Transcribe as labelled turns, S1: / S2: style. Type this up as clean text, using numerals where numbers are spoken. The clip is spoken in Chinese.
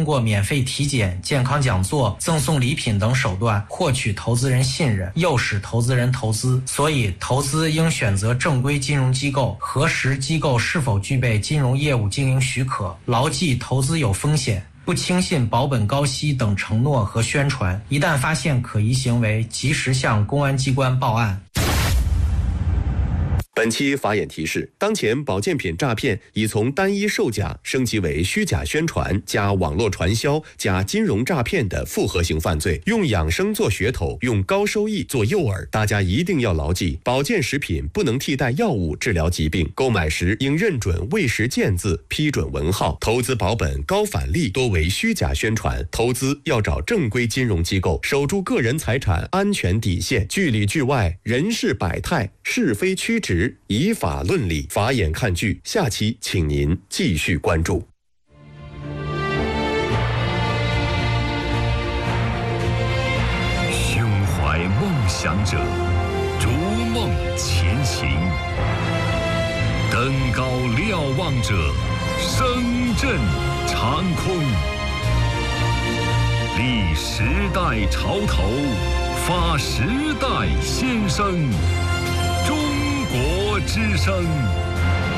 S1: 通过免费体检、健康讲座、赠送礼品等手段获取投资人信任，诱使投资人投资。所以，投资应选择正规金融机构，核实机构是否具备金融业务经营许可，牢记投资有风险。不轻信保本高息等承诺和宣传，一旦发现可疑行为，及时向公安机关报案。
S2: 本期法眼提示：当前保健品诈骗已从单一售假升级为虚假宣传加网络传销加金融诈骗的复合型犯罪，用养生做噱头，用高收益做诱饵。大家一定要牢记，保健食品不能替代药物治疗疾病，购买时应认准喂食健字、批准文号。投资保本高返利多为虚假宣传，投资要找正规金融机构，守住个人财产安全底线，剧里剧外，人事百态，是非曲直，以法论理，法眼看剧，下期请您继续关注。
S3: 胸怀梦想者，逐梦前行；登高瞭望者，声震长空。立时代潮头，发时代先声。中国之声。